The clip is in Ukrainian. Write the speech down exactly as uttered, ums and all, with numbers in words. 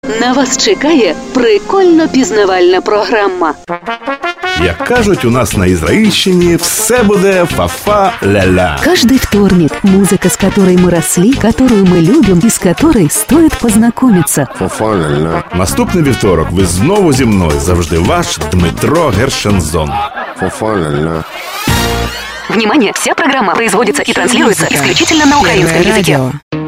На вас чекає прикольно-пізнавальна програма. Як кажуть у нас на Ізраїльщині, все буде фа-фа-ля-ля. Каждый вторник музыка, с которой мы росли, которую мы любим и с которой стоит познакомиться. Фа-фа-ля-ля. Наступний вівторок ви знову зі мною. Завжди ваш Дмитро Гершензон. Фа-фа-ля-ля. Внимание! Вся программа производится и транслируется исключительно на украинском языке.